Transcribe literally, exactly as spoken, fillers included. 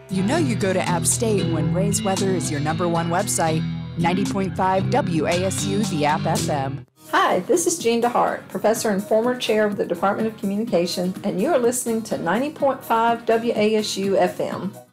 You know you go to App State when Ray's Weather is your number one website. ninety point five W A S U, the App F M. Hi, this is Jean DeHart, professor and former chair of the Department of Communication, and you are listening to ninety point five W A S U F M.